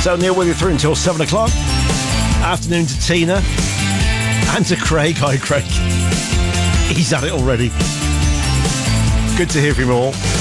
So Neil with you through until 7 o'clock. Afternoon to Tina and to Craig. Hi, Craig. He's at it already. Good to hear from you all.